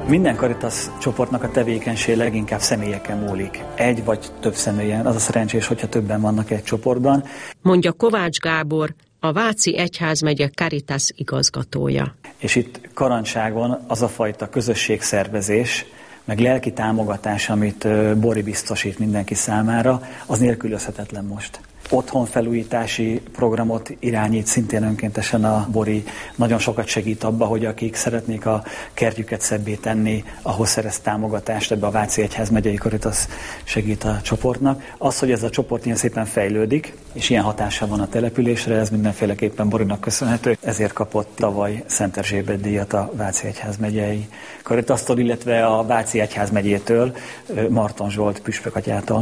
Minden Caritas csoportnak a tevékenység leginkább személyeken múlik. Egy vagy több személyen, az a szerencsés, hogyha többen vannak egy csoportban. Mondja Kovács Gábor, a Váci Egyházmegye Caritas igazgatója. És itt Karancságon az a fajta közösségszervezés, meg lelki támogatás, amit Bori biztosít mindenki számára, az nélkülözhetetlen most. Otthonfelújítási programot irányít szintén önkéntesen a Bori. Nagyon sokat segít abba, hogy akik szeretnék a kertjüket szebbé tenni, ahhoz szerez támogatást, ebbe a Váci Egyházmegyei Caritas segít a csoportnak. Az, hogy ez a csoport ilyen szépen fejlődik, és ilyen hatása van a településre, ez mindenféleképpen Borinak köszönhető. Ezért kapott tavaly Szent Erzsébet díjat a Váci Egyházmegyei Caritastól, illetve a Váci Egyházmegyétől, Marton Zsolt püspökatyától.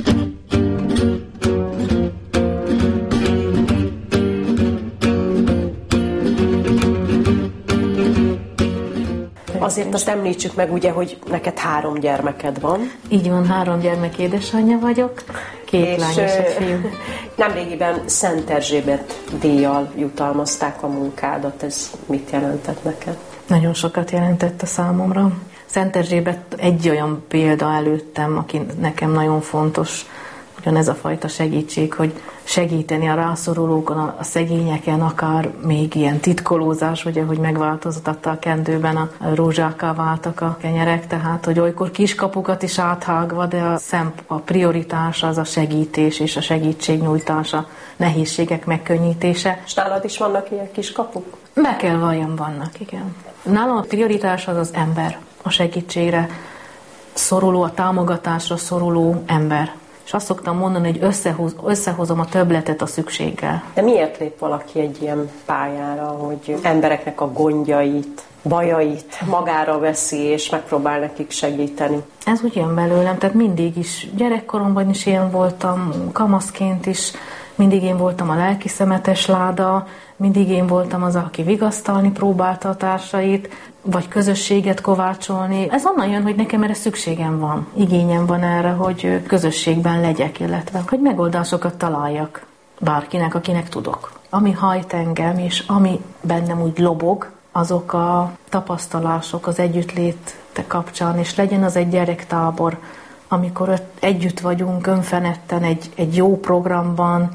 Azért azt említsük meg, ugye, hogy neked 3 gyermeked van. Így van, 3 gyermek édesanyja vagyok, 2 lány és egy fiú. Nemrégiben Szent Erzsébet díjjal jutalmazták a munkádat. Ez mit jelentett neked? Nagyon sokat jelentett a számomra. Szent Erzsébet egy olyan példa előttem, aki nekem nagyon fontos, ugyanez a fajta segítség, hogy segíteni a rászorulókon, a szegényeken, akár még ilyen titkolózás, ugye, hogy megváltoztatta a kendőben, a rózsákká váltak a kenyerek, tehát, hogy olykor kiskapukat is áthágva, de a prioritás az a segítés és a segítségnyújtása, nehézségek megkönnyítése. És nálad is vannak ilyen kiskapuk? Meg kell valljam, vannak, igen. Nálam a prioritás az az ember, a segítségre szoruló, a támogatásra szoruló ember. És azt szoktam mondani, hogy összehozom a többletet a szükséggel. De miért lép valaki egy ilyen pályára, hogy embereknek a gondjait, bajait magára veszi, és megpróbál nekik segíteni? Ez úgy jön belőlem, tehát mindig is, gyerekkoromban is ilyen voltam, kamaszként is, mindig én voltam a lelki szemetes láda, mindig én voltam az, aki vigasztalni próbálta a társait, vagy közösséget kovácsolni. Ez onnan jön, hogy nekem erre szükségem van, igényem van erre, hogy közösségben legyek, illetve hogy megoldásokat találjak bárkinek, akinek tudok. Ami hajt engem, és ami bennem úgy lobog, azok a tapasztalások az együttlét kapcsán, és legyen az egy gyerektábor, amikor együtt vagyunk önfenetten egy jó programban,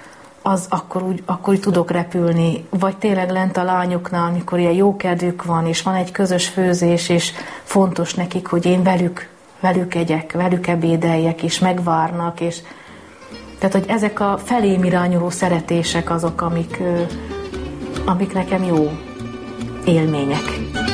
az akkor úgy tudok repülni, vagy tényleg lent a lányoknál, amikor ilyen jó kedvük van, és van egy közös főzés, és fontos nekik, hogy én velük egyek, velük ebédeljek, és megvárnak, és tehát, hogy ezek a felém irányuló szeretések azok, amik nekem jó élmények.